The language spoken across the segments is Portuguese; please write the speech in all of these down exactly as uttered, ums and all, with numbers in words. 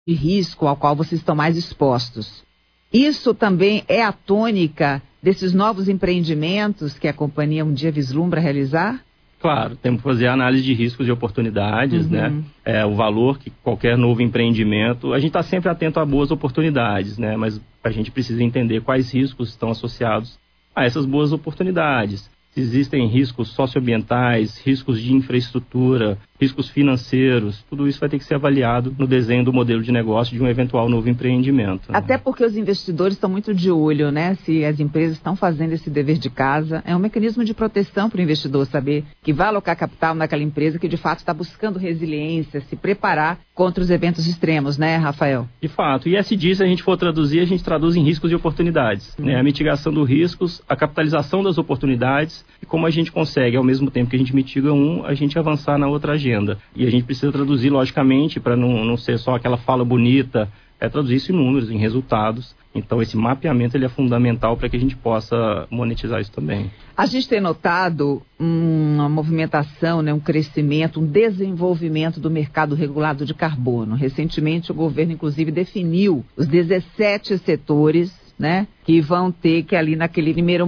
de risco ao qual vocês estão mais expostos. Isso também é a tônica desses novos empreendimentos que a companhia um dia vislumbra realizar? Claro, temos que fazer análise de riscos e oportunidades, uhum. né? É, o valor que qualquer novo empreendimento... A gente está sempre atento a boas oportunidades, né? Mas a gente precisa entender quais riscos estão associados a essas boas oportunidades. Se existem riscos socioambientais, riscos de infraestrutura, riscos financeiros, tudo isso vai ter que ser avaliado no desenho do modelo de negócio de um eventual novo empreendimento. Né? Até porque os investidores estão muito de olho, né? Se as empresas estão fazendo esse dever de casa. É um mecanismo de proteção para o investidor saber que vai alocar capital naquela empresa que de fato está buscando resiliência, se preparar contra os eventos extremos, né, Rafael? De fato. E S D, se a gente for traduzir, a gente traduz em riscos e oportunidades. Hum. Né? A mitigação dos riscos, a capitalização das oportunidades e como a gente consegue, ao mesmo tempo que a gente mitiga um, a gente avançar na outra agenda. E a gente precisa traduzir, logicamente, para não, não ser só aquela fala bonita, é traduzir isso em números, em resultados. Então, esse mapeamento ele é fundamental para que a gente possa monetizar isso também. A gente tem notado uma movimentação, né, um crescimento, um desenvolvimento do mercado regulado de carbono. Recentemente, o governo, inclusive, definiu os dezessete setores, né, que vão ter que, ali naquele primeiro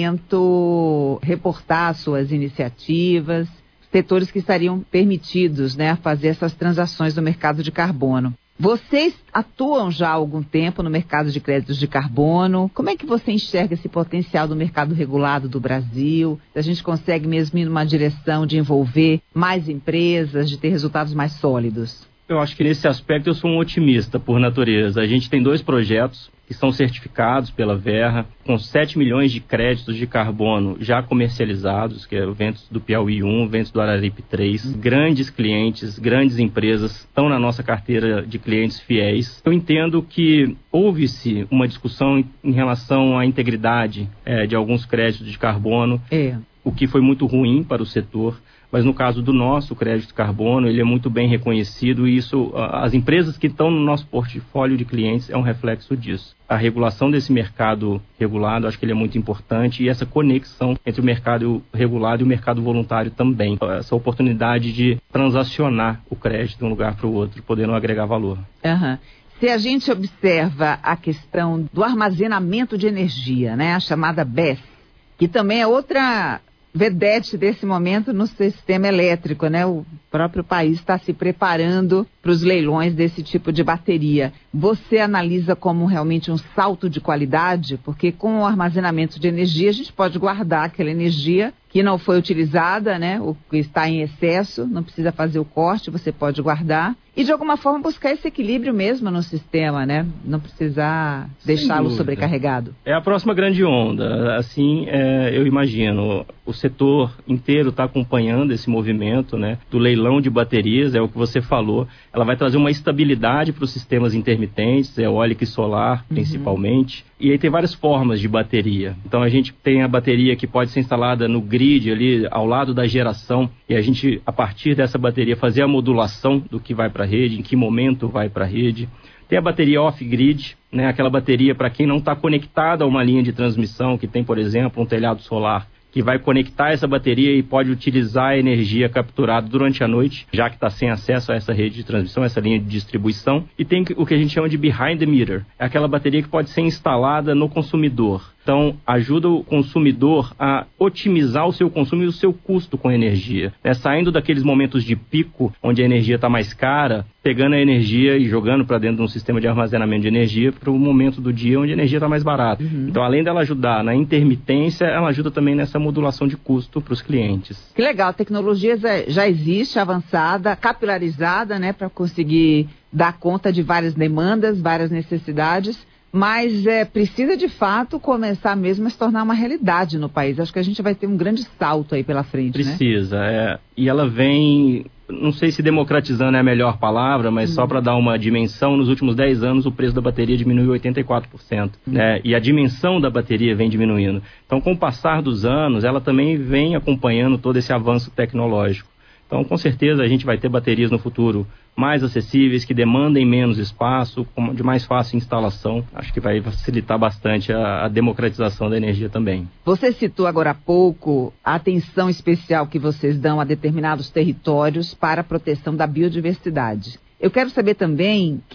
momento, reportar suas iniciativas, setores que estariam permitidos, né, a fazer essas transações no mercado de carbono. Vocês atuam já há algum tempo no mercado de créditos de carbono. Como é que você enxerga esse potencial do mercado regulado do Brasil? A gente consegue mesmo ir numa direção de envolver mais empresas, de ter resultados mais sólidos? Eu acho que nesse aspecto eu sou um otimista por natureza. A gente tem dois projetos que são certificados pela Verra, com sete milhões de créditos de carbono já comercializados, que é o Ventos do Piauí um, Ventos do Araripe três. Uhum. Grandes clientes, grandes empresas estão na nossa carteira de clientes fiéis. Eu entendo que houve-se uma discussão em, em relação à integridade é, de alguns créditos de carbono, é. o que foi muito ruim para o setor. Mas no caso do nosso crédito de carbono, ele é muito bem reconhecido e isso, as empresas que estão no nosso portfólio de clientes é um reflexo disso. A regulação desse mercado regulado, acho que ele é muito importante e essa conexão entre o mercado regulado e o mercado voluntário também. Essa oportunidade de transacionar o crédito de um lugar para o outro, podendo agregar valor. Uhum. Se a gente observa a questão do armazenamento de energia, né, a chamada B E S, que também é outra vedete desse momento no sistema elétrico, né? O próprio país está se preparando para os leilões desse tipo de bateria. Você analisa como realmente um salto de qualidade? Porque com o armazenamento de energia, a gente pode guardar aquela energia que não foi utilizada, né? O que está em excesso, não precisa fazer o corte, você pode guardar. E de alguma forma buscar esse equilíbrio mesmo no sistema, né? Não precisar deixá-lo sobrecarregado. É a próxima grande onda, assim, é, eu imagino. O setor inteiro está acompanhando esse movimento, né? Do leilão de baterias, é o que você falou. Ela vai trazer uma estabilidade para os sistemas intermitentes, eólica e solar, principalmente. Uhum. E aí tem várias formas de bateria. Então a gente tem a bateria que pode ser instalada no grid ali, ao lado da geração, e a gente, a partir dessa bateria, fazer a modulação do que vai para a rede, em que momento vai para a rede. Tem a bateria off-grid, né? Aquela bateria para quem não está conectado a uma linha de transmissão, que tem, por exemplo, um telhado solar, que vai conectar essa bateria e pode utilizar a energia capturada durante a noite, já que está sem acesso a essa rede de transmissão, essa linha de distribuição. E tem o que a gente chama de behind the meter, é aquela bateria que pode ser instalada no consumidor. Então, ajuda o consumidor a otimizar o seu consumo e o seu custo com a energia. Né? Saindo daqueles momentos de pico, onde a energia está mais cara, pegando a energia e jogando para dentro de um sistema de armazenamento de energia para o momento do dia onde a energia está mais barata. Uhum. Então, além dela ajudar na intermitência, ela ajuda também nessa modulação de custo para os clientes. Que legal, a tecnologia já existe, avançada, capilarizada, né, para conseguir dar conta de várias demandas, várias necessidades. Mas é, precisa, de fato, começar mesmo a se tornar uma realidade no país. Acho que a gente vai ter um grande salto aí pela frente, precisa, né? É. E ela vem, não sei se democratizando é a melhor palavra, mas hum. só para dar uma dimensão, nos últimos dez anos o preço da bateria diminuiu oitenta e quatro por cento. Hum. Né? E a dimensão da bateria vem diminuindo. Então, com o passar dos anos, ela também vem acompanhando todo esse avanço tecnológico. Então, com certeza, a gente vai ter baterias no futuro mais acessíveis, que demandem menos espaço, de mais fácil instalação. Acho que vai facilitar bastante a, a democratização da energia também. Você citou agora há pouco a atenção especial que vocês dão a determinados territórios para a proteção da biodiversidade. Eu quero saber também que